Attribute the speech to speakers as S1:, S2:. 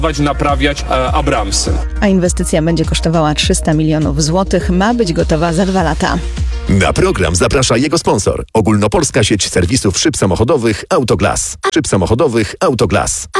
S1: naprawiać Abramsy.
S2: A inwestycja będzie kosztowała 300 milionów złotych, ma być gotowa za 2 lata.
S3: Na program zaprasza jego sponsor. Ogólnopolska sieć serwisów szyb samochodowych Autoglas. Szyb samochodowych Autoglas.